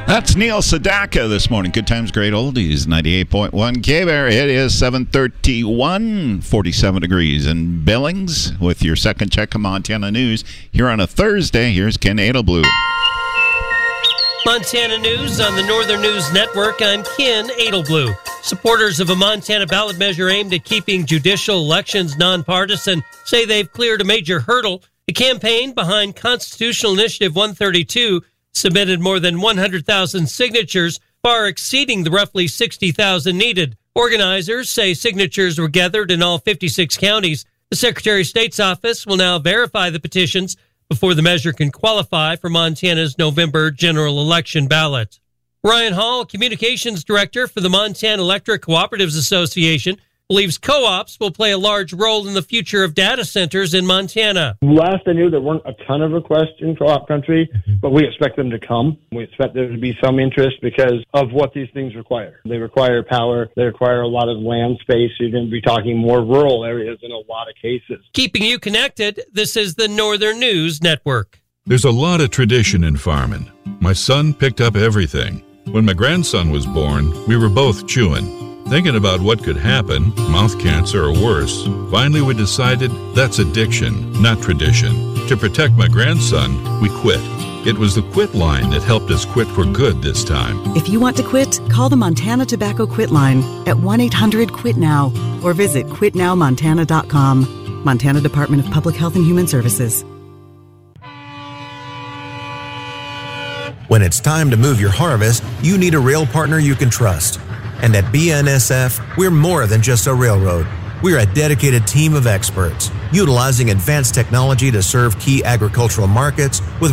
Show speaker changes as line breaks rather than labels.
That's Neil Sedaka this morning. Good Times, Great Oldies, 98.1 K-Bear. It is 7:31, 47 degrees in Billings with your second check of Montana news. Here on a Thursday, here's Ken Edelblue.
Montana News on the Northern News Network. I'm Ken Edelblue. Supporters of a Montana ballot measure aimed at keeping judicial elections nonpartisan say they've cleared a major hurdle. The campaign behind Constitutional Initiative 132 submitted more than 100,000 signatures, far exceeding the roughly 60,000 needed. Organizers say signatures were gathered in all 56 counties. The Secretary of State's office will now verify the petitions before the measure can qualify for Montana's November general election ballot. Ryan Hall, Communications Director for the Montana Electric Cooperatives Association, believes co-ops will play a large role in the future of data centers in Montana.
Last I knew, there weren't a ton of requests in co-op country, but we expect them to come. We expect there to be some interest because of what these things require. They require power. They require a lot of land space. You're going to be talking more rural areas in a lot of cases.
Keeping you connected, this is the Northern News Network.
There's a lot of tradition in farming. My son picked up everything. When my grandson was born, we were both chewing. Thinking about what could happen, mouth cancer or worse, finally we decided that's addiction, not tradition. To protect my grandson, we quit. It was the Quit line that helped us quit for good this time.
If you want to quit, call the Montana Tobacco Quit line at 1-800-QUIT-NOW or visit quitnowmontana.com. Montana Department of Public Health and Human Services.
When it's time to move your harvest, you need a rail partner you can trust. And at BNSF, we're more than just a railroad. We're a dedicated team of experts, utilizing advanced technology to serve key agricultural markets with